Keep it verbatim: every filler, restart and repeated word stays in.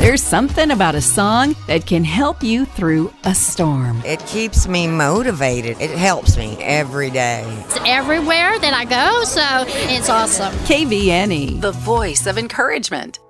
There's something about a song that can help you through a storm. It keeps me motivated. It helps me every day. It's everywhere that I go, so it's awesome. K V N E, the voice of encouragement.